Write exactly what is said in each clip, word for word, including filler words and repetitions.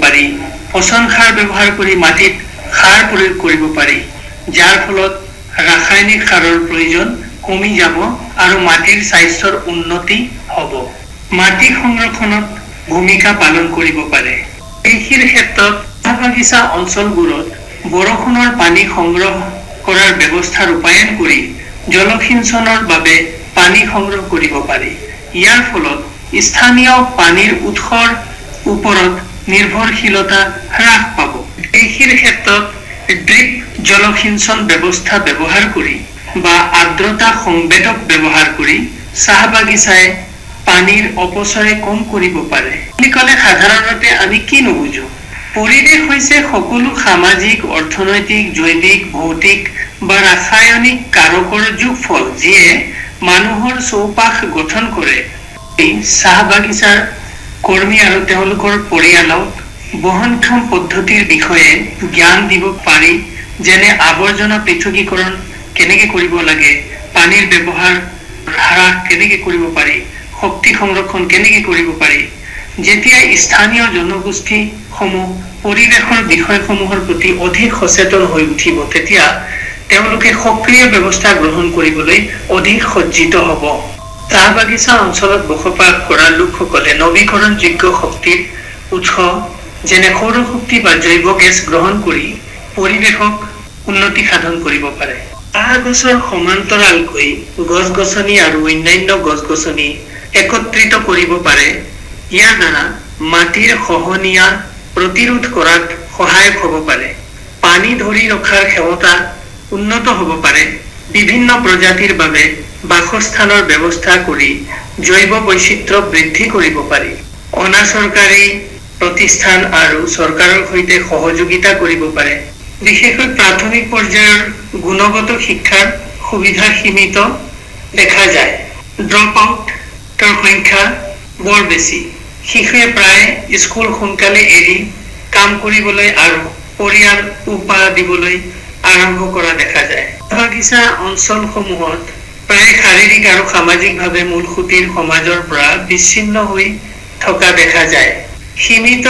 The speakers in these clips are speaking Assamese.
পাৰি পচন সাৰ ব্যৱহাৰ কৰি মাটিত সাৰ প্ৰয়োগ কৰিব পাৰি যাৰ ফলত ৰাসায়নিক সাৰৰ প্ৰয়োজন কমি যাব আৰু মাটিৰ স্বাস্থ্যৰ উন্নতি হ'ব মাটি সংৰক্ষণত ভূমিকা পালন কৰিব পাৰে কৃষিৰ ক্ষেত্ৰত চাহ বাগিচা অঞ্চলবোৰত বৰষুণৰ পানী সংগ্ৰহ কৰাৰ ব্যৱস্থা ৰূপায়ণ কৰি জলসিঞ্চনৰ বাবে পানী সংগ্ৰহ কৰিব পাৰি ইয়াৰ ফলত স্থানীয় পানীৰ উৎসৰ ওপৰত নিৰ্ভৰশীলতা হ্ৰাস পাব কৃষিৰ ক্ষেত্ৰত ড্ৰিপ জলসিঞ্চন ব্যৱস্থা ব্যৱহাৰ কৰি বা আৰ্দ্ৰতা সংবেদক ব্যৱহাৰ কৰি চাহ বাগিচাই পানীৰ অপচয় কম কৰিব পাৰে বুলি ক'লে সাধাৰণতে আমি কি নুবুজো পৰিৱেশ হৈছে সকলো সামাজিক অৰ্থনৈতিক জৈৱিক ভৌতিক বা ৰাসায়নিক কাৰকৰ যোগফল যিয়ে মানুহৰ চৌপাশ গঠন কৰে এই চাহ বাগিচাৰ কৰ্মী আৰু তেওঁলোকৰ পৰিয়ালক বহনক্ষম পদ্ধতিৰ বিষয়ে জ্ঞান দিব পাৰি যেনে আৱৰ্জনা পৃথকীকৰণ কেনেকৈ কৰিব লাগে পানীৰ ব্যৱহাৰ হ্ৰাস কেনেকৈ কৰিব পাৰি শক্তি সংৰক্ষণ কেনেকৈ কৰিব পাৰি যেতিয়া স্থানীয় জনগোষ্ঠী সমূহ পৰিৱেশৰ বিষয়সমূহৰ প্ৰতি অধিক সচেতন হৈ উঠিব তেতিয়া তেওঁলোকে সক্ৰিয় ব্যৱস্থা গ্ৰহণ কৰিবলৈ অধিক সজ্জিত হ'ব চাহ বাগিচা অঞ্চলত বসবাস কৰা লোকসকলে নৱীকৰণযোগ্য শক্তিৰ উৎস যেনে সৌৰ শক্তি বা জৈৱ গেছ গ্ৰহণ কৰি পৰিৱেশক উন্নতি সাধন কৰিব পাৰে চাহ গছৰ সমান্তৰালকৈ গছ গছনি আৰু অন্যান্য গছ গছনি একত্ৰিত কৰিব পাৰে ইয়াৰ দ্বাৰা মাটিৰ খহনীয়া প্ৰতিৰোধ কৰাত সহায়ক হ'ব পাৰে পানী ধৰি ৰখাৰ ক্ষমতা উন্নত হ'ব পাৰে বিভিন্ন প্ৰজাতিৰ বাবে বাসস্থানৰ ব্যৱস্থা কৰি জৈৱ বৈচিত্ৰ্য বৃদ্ধি কৰিব পাৰি অনা চৰকাৰী প্ৰতিষ্ঠান আৰু চৰকাৰৰ সৈতে সহযোগিতা কৰিব পাৰে বিশেষকৈ প্ৰাথমিক পৰ্যায়ৰ গুণগত শিক্ষাৰ সুবিধা সীমিত দেখা যায় ড্ৰপ আউটৰ সংখ্যা বৰ বেছি শিশুৱে প্ৰায় স্কুল সোনকালে এৰি কাম কৰিবলৈ আৰু পৰিয়াল উপা দিবলৈ আৰম্ভ কৰা দেখা যায় বাগিচা অঞ্চলসমূহত প্ৰায় শাৰীৰিক আৰু সামাজিকভাৱে মূলসুঁতিৰ সমাজৰ পৰা বিচ্ছিন্ন হৈ থকা দেখা যায় সীমিত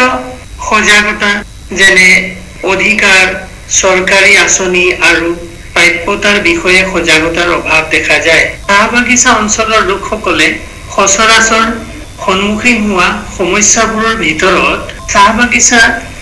সজাগতা যেনে অধিকাৰ চৰকাৰী আঁচনি আৰু প্ৰাপ্যতাৰ বিষয়ে সজাগতাৰ অভাৱ দেখা যায় চাহ বাগিচা অঞ্চলৰ লোকসকলে সচৰাচৰ সন্মুখীন হোৱা সমস্যাবোৰৰ ভিতৰত চাহ বাগিচা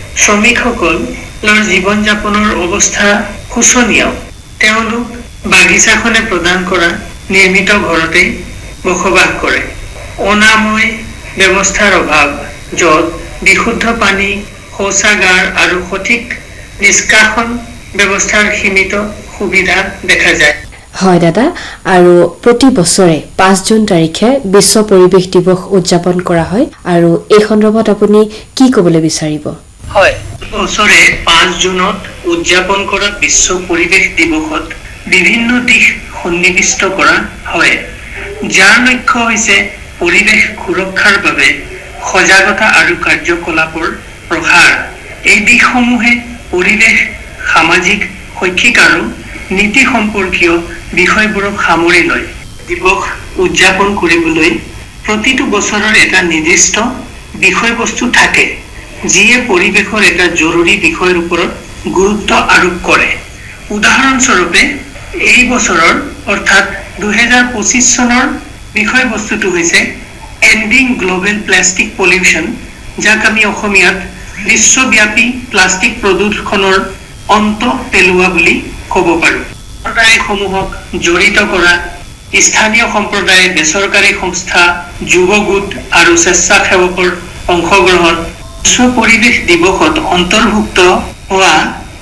শ্ৰমিকসকলৰ জীৱন যাপনৰ অৱস্থা শোচনীয় তেওঁলোক বাগিচাখনে প্ৰদান কৰা নিৰ্মিত ঘৰতে বসবাস কৰে অনাময় ব্যৱস্থাৰ অভাৱ য'ত বিশুদ্ধ পানী শৌচাগাৰ আৰু সঠিক নিষ্কাশন ব্যৱস্থাৰ সীমিত সুবিধা দেখা যায় হয় দাদা আৰু প্ৰতি বছৰে পাঁচ জুন তাৰিখে বিশ্ব পৰিৱেশ দিৱস উদযাপন কৰা হয় আৰু এই সন্দৰ্ভত আপুনি কি ক'বলৈ বিচাৰিব হয় বছৰে পাঁচ জুনত উদযাপন কৰা বিশ্ব পৰিৱেশ দিৱসত বিভিন্ন দিশ সন্নিবিষ্ট কৰা হয় যাৰ লক্ষ্য হৈছে পৰিৱেশ সুৰক্ষাৰ বাবে সজাগতা আৰু কাৰ্যকলাপৰ প্ৰসাৰ এই দিশসমূহে পৰিৱেশ সামাজিক শৈক্ষিক আৰু নীতি সম্পৰ্কীয় বিষয়বোৰক সামৰি লয় দিৱস উদযাপন কৰিবলৈ প্ৰতিটো বছৰৰ এটা নিৰ্দিষ্ট বিষয়বস্তু থাকে যিয়ে পৰিৱেশৰ এটা জৰুৰী বিষয়ৰ ওপৰত গুৰুত্ব আৰোপ কৰে উদাহৰণস্বৰূপে এই বছৰৰ অৰ্থাৎ দুহেজাৰ পঁচিছ চনৰ বিষয়বস্তুটো হৈছে এণ্ডিং গ্লোবেল প্লাষ্টিক পলিউশ্যন যাক আমি অসমীয়াত বিশ্বব্যাপী প্লাষ্টিক প্ৰদূষণৰ অন্ত পেলোৱা বুলি ক'ব পাৰোঁ সম্প্ৰদায়সমূহক জড়িত কৰা স্থানীয় সম্প্ৰদায় বেচৰকাৰী সংস্থা যুৱ গোট আৰু স্বেচ্ছাসেৱকৰ অংশগ্ৰহণ বিশ্ব পৰিৱেশ দিৱসত অন্তৰ্ভুক্ত হোৱা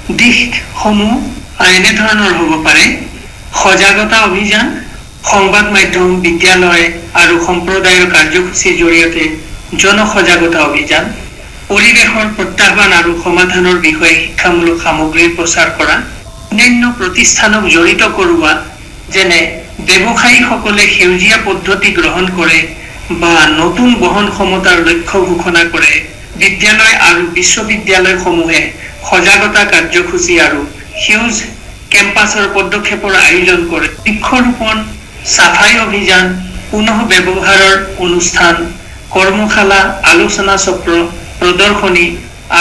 দিশসমূহ এনেধৰণৰ হ'ব পাৰে সজাগতা অভিযান সংবাদ মাধ্যম বিদ্যালয় আৰু সম্প্ৰদায়ৰ কাৰ্যসূচীৰ জৰিয়তে জনসজাগতা অভিযান পৰিৱেশৰ প্ৰত্যাহ্বান আৰু সমাধানৰ বিষয়ে শিক্ষামূলক সামগ্ৰীৰ প্ৰচাৰ কৰা অন্যান্য প্ৰতিষ্ঠানক জড়িত কৰোৱা যেনে ব্যৱসায়ীসকলে সেউজীয়া পদ্ধতি গ্ৰহণ কৰে বা নতুন বহন ক্ষমতাৰ লক্ষ্য ঘোষণা কৰে বিদ্যালয় আৰু বিশ্ববিদ্যালয়সমূহে সজাগতা কাৰ্যসূচী আৰু সেউজ কেম্পাছৰ পদক্ষেপৰ আয়োজন কৰে বৃক্ষৰোপণ সাফাই অভিযান পুনঃ ব্যৱহাৰৰ অনুষ্ঠান কৰ্মশালা আলোচনা চক্ৰ প্ৰদৰ্শনী